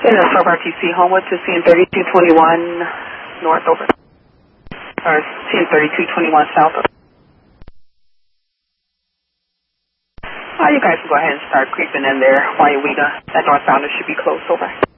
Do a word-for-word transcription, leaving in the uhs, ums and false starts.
In a sub R T C, Homewood to C N thirty-two twenty-one north over. Or C N thirty-two twenty-one south over. Oh, you guys can go ahead and start creeping in there while we, uh, that northbounder should be closed over.